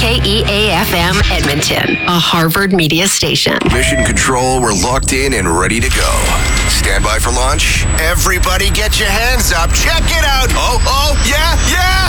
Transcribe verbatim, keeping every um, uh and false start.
K E A F M Edmonton, a Harvard media station. Mission Control, we're locked in and ready to go. Stand by for launch. Everybody get your hands up. Check it out. Oh, oh, yeah, yeah.